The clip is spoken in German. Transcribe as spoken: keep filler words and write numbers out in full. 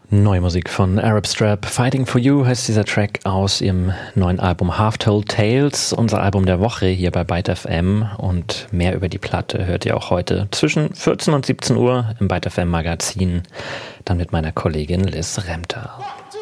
Neue Musik von Arab Strap. Fighting for You heißt dieser Track aus ihrem neuen Album Half Told Tales, unser Album der Woche hier bei Byte F M. Und mehr über die Platte hört ihr auch heute zwischen vierzehn und siebzehn Uhr im Byte F M Magazin, dann mit meiner Kollegin Liz Remter.